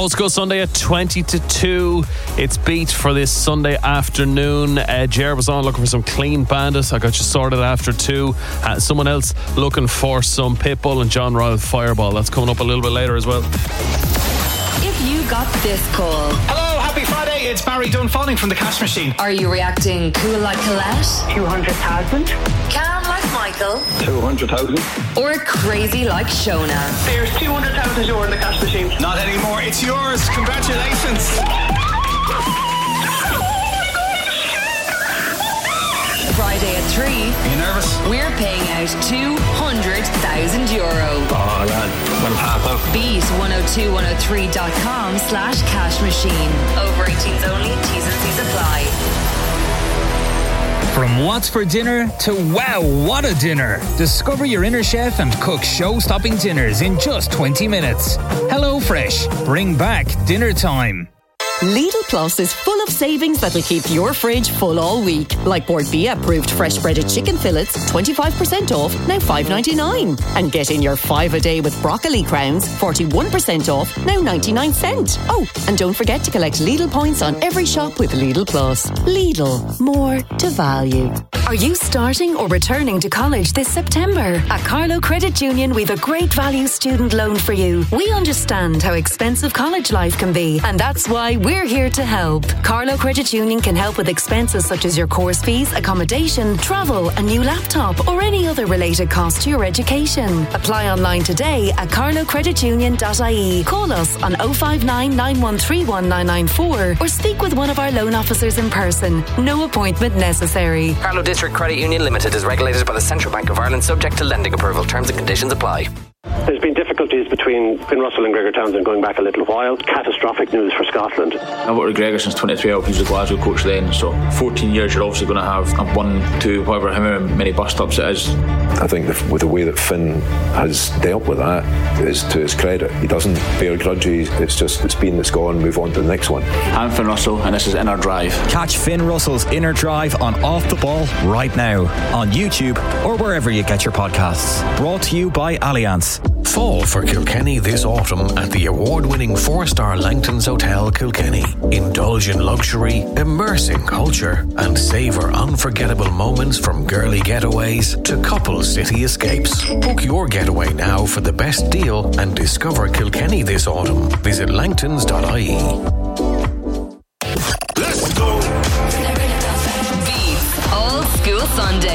Old School Sunday at 20 to 2. It's beat for this Sunday afternoon. Ger was on looking for some Clean Bandit. I got you sorted after 2. Someone else looking for some Pitbull and John Royal Fireball. That's coming up a little bit later as well. If you got this call. Hello, happy Friday. It's Barry Dunfanning from the Cash Machine. Are you reacting cool like Colette? 200,000. Calm like Michael? 200,000. Or crazy like Shona? There's 200,000 euro in the Cash Machine. Not anymore. It's yours. Congratulations. Friday at 3. Are you nervous? We're paying out €200,000. Oh, man. Well, half out. Beat 102103.com/cash machine. Over 18s only. T's and C's apply. From what's for dinner to wow, what a dinner. Discover your inner chef and cook show-stopping dinners in just 20 minutes. HelloFresh. Bring back dinner time. Lidl Plus is full of savings that'll keep your fridge full all week. Like Port Bia approved fresh breaded chicken fillets, 25% off, now $5.99. And get in your 5 a day with broccoli crowns, 41% off, now 99 cents. Oh, and don't forget to collect Lidl points on every shop with Lidl Plus. Lidl, more to value. Are you starting or returning to college this September? At Carlow Credit Union, we've a great value student loan for you. We understand how expensive college life can be, and that's why we're here to help. Carlow Credit Union can help with expenses such as your course fees, accommodation, travel, a new laptop, or any other related cost to your education. Apply online today at carlowcreditunion.ie. Call us on 059 9131 994 or speak with one of our loan officers in person. No appointment necessary. Carlow District Credit Union Limited is regulated by the Central Bank of Ireland, subject to lending approval. Terms and conditions apply. There's been difficulties between Finn Russell and Gregor Townsend going back a little while. Catastrophic news for Scotland. I've worked with Gregor since 23. He was the Glasgow coach then, so 14 years you're obviously going to have a 1, 2, however many bus stops it is. I think with the way that Finn has dealt with that is to his credit. He doesn't bear grudges. It's been, it's gone, move on to the next one. I'm Finn Russell and this is Inner Drive. Catch Finn Russell's Inner Drive on Off the Ball right now on YouTube or wherever you get your podcasts. Brought to you by Allianz. Fall for Kilkenny this autumn at the award-winning 4-star Langton's Hotel Kilkenny. Indulge in luxury, immerse in culture, and savour unforgettable moments from girly getaways to couple city escapes. Book your getaway now for the best deal and discover Kilkenny this autumn. Visit langtons.ie. Beat Old School Sunday.